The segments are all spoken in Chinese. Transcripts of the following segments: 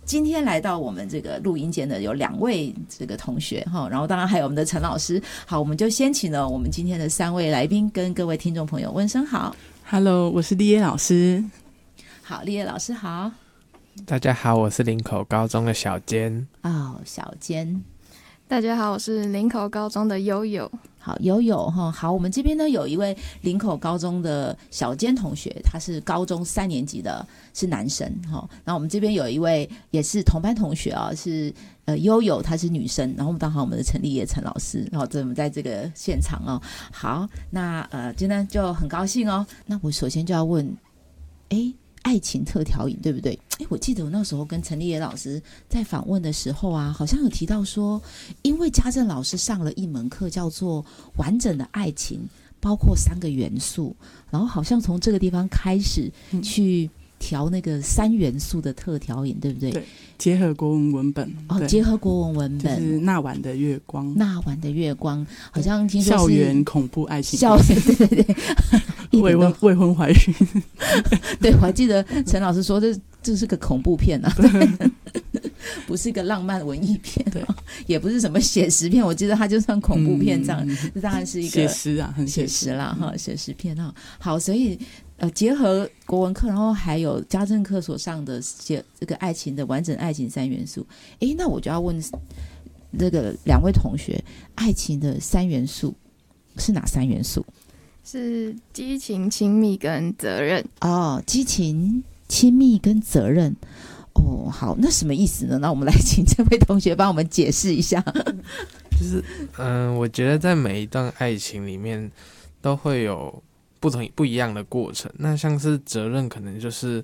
今天来到我们这个录音间的有2位这个同学哈，然后当然还有我们的陈老师。好，我们就先请了我们今天的3位来宾跟各位听众朋友问声好。 Hello， 我是立业老师。 好，立业老师好。 大家好，我是林口高中的小坚。 小坚。 大家好，我是林口高中的悠悠。 好，悠悠哈。好，我们这边呢有一位林口高中的小坚同学，他是高中3年级的，是男生哈。然后我们这边有一位也是同班同学啊，是悠悠，她是女生。然后我们当好我们的陈立业陈老师，然后我们在这个现场哦。好，那今天就很高兴哦。那我首先就要问，爱情特调饮对不对？我记得我那时候跟陈立业老师在访问的时候啊，好像有提到说，因为家政老师上了一门课叫做完整的爱情，包括3个元素，然后好像从这个地方开始去调那个3元素的特调饮，对不对？ 对，结合国文文本。 结合国文文本， 就是那晚的月光。 那晚的月光，好像听说是校园恐怖爱情。 校园，对对对。 未婚怀孕。 对，我还记得陈老师说这是个恐怖片啊，不是一个浪漫文艺片，也不是什么写实片，我记得它就算恐怖片这样，这当然是一个写实啊，很写实啦哈，写实片哈。好，所以结合国文课，然后还有家政课所上的这个爱情的完整爱情3元素，那我就要问这个2位同学，爱情的3元素是哪3元素？ 是激情、亲密跟责任。 激情、亲密跟责任。好，那什么意思呢？那我们来请这位同学帮我们解释一下。 就是我觉得在每一段爱情里面都会有不一样的过程。那像是责任，可能就是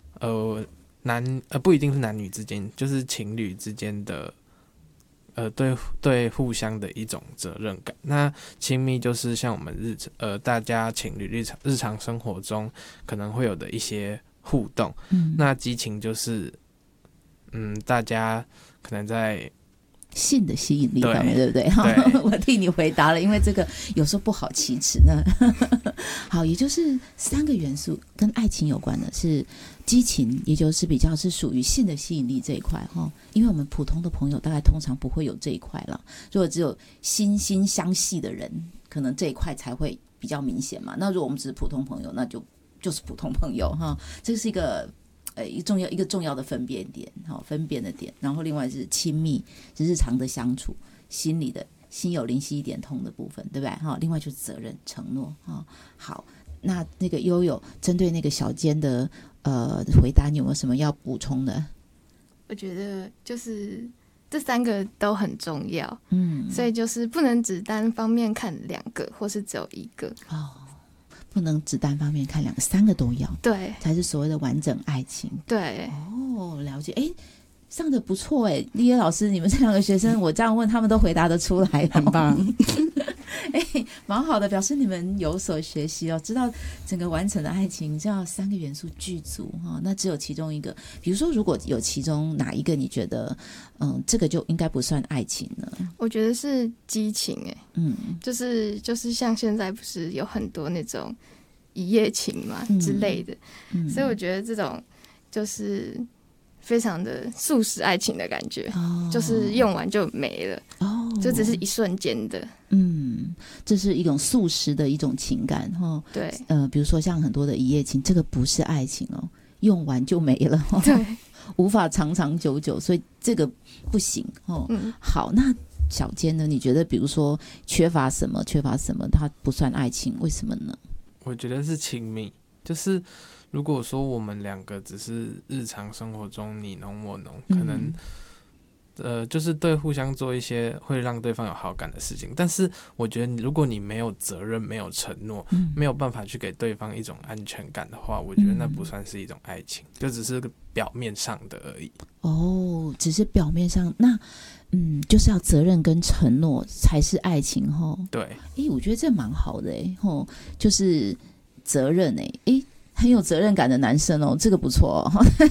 不一定是男女之间，就是情侣之间的对互相的一种责任感。那亲密就是像我们大家情侣日常生活中可能会有的一些互动。那激情就是大家可能在性的吸引力方面，对不对？我替你回答了，因为这个有时候不好启齿呢。好，也就是3个元素跟爱情有关的是激情，也就是比较是属于性的吸引力这一块哈。因为我们普通的朋友大概通常不会有这一块了，如果只有心心相系的人，可能这一块才会比较明显嘛。那如果我们只是普通朋友，那就是普通朋友哈。这是一个一个重要的分辨点，分辨的点。然后另外是亲密，是日常的相处，心里的心有灵犀一点通的部分，对不对？另外就是责任、承诺。好，那个悠悠针对那个小坚的回答，你有没有什么要补充的？ 我觉得就是这3个都很重要，所以就是不能只单方面看2个，或是只有1个。 不能只单方面看2个，3个都要， 对， 才是所谓的完整爱情。 对， 了解。上的不错立业老师，你们这2个学生，我这样问他们都回答得出来， 很棒。 蛮好的，表示你们有所学习知道整个完整的爱情就要3个元素具足那只有其中一个，比如说如果有其中哪一个你觉得这个就应该不算爱情呢？ 我觉得是激情就是像现在不是有很多那种一夜情嘛之类的，所以我觉得这种就是非常的速食爱情的感觉，就是用完就没了，就只是一瞬间的。 这是一种速食的一种情感对， 比如说像很多的一夜情，这个不是爱情用完就没了对， 无法长长久久，所以这个不行好，那小坚呢？你觉得比如说缺乏什么，它不算爱情，为什么呢？ 我觉得是亲密，就是如果说我们2个只是日常生活中你侬我侬，可能就是对互相做一些会让对方有好感的事情，但是我觉得如果你没有责任、没有承诺，没有办法去给对方一种安全感的话，我觉得那不算是一种爱情，就只是个表面上的而已。 只是表面上，那就是要责任跟承诺才是爱情对， 我觉得这蛮好的就是责任很有责任感的男生这个不错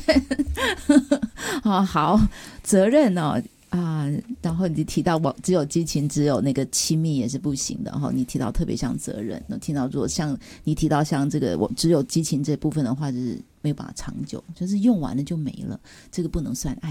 好，责任然后你提到只有激情，只有那个亲密也是不行的你提到特别像责任，听到如果像你提到像这个我只有激情这部分的话，就是没有办法长久，就是用完了就没了，这个不能算爱